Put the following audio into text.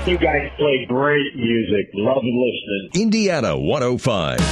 You guys play great music. Love listening. Indiana 105.